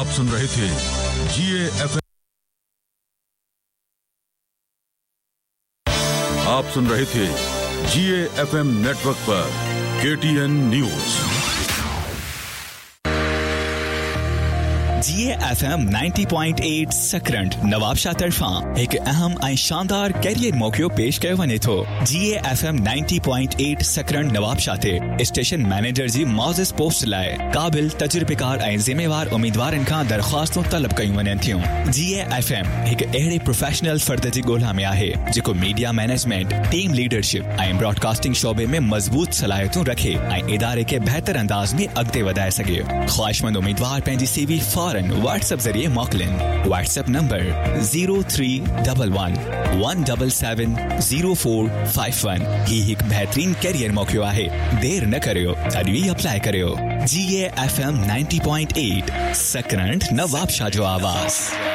आप सुन रहे थे GAFM नेटवर्क पर KTN न्यूज। GAFM 90.8 सकरंट नवाबशाह तरफा एक अहम ऐं शानदार कैरियर मौक़ो पेश कयो वञे थो। GAFM 90.8 सकरंट नवाबशाह ते स्टेशन मैनेजर जी मौज़िज़ पोस्ट लाइ क़ाबिल तजुर्बेकार ऐं ज़िम्मेवार उम्मीदवारनि खां दरख़्वास्तूं तलब कयूं वञनि थियूं। GAFM हिकु अहिड़े प्रोफेशनल फ़र्द जी ॻोल्हा में आहे जेको मीडिया मैनेजमेंट, टीम लीडरशिप ऐं ब्रॉडकास्टिंग शोबे में मज़बूत सलाहियतूं रखे ऐं इदारे खे बहितर अंदाज़ में अॻिते वधाए सघे। ख़्वाहिशमंद उम्मीदवार पंहिंजी CV व्हाट्सएप जरिए मोकलिन। WhatsApp number 0311 1770451। ही एक बेहतरीन कैरियर मौक़ो आहे। देर न करियो, अॼु ही अप्लाई करियो। GAFM 90.8 सकरंट नवाबशाह जो आवाज़।